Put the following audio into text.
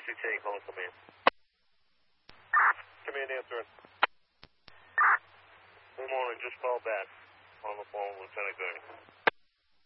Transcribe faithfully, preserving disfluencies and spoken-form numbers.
Lieutenant calling command. Command answering. Good morning, just called back on the phone, Lieutenant Gurney.